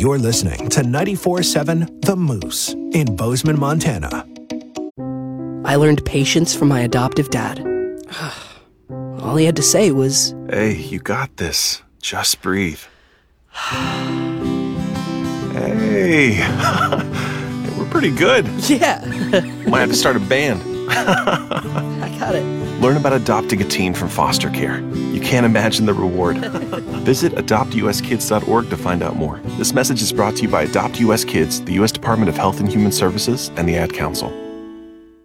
You're listening to 94.7 The Moose in Bozeman, Montana. I learned patience from my adoptive dad. All he had to say was, "Hey, you got this. Just breathe." Hey, we're pretty good. yeah, Might have to start a band. I got it. Learn about adopting a teen from foster care. You can't imagine the reward. Visit adoptuskids.org to find out more. This message is brought to you by Adopt US Kids, the U.S. Department of Health and Human Services, and the Ad Council.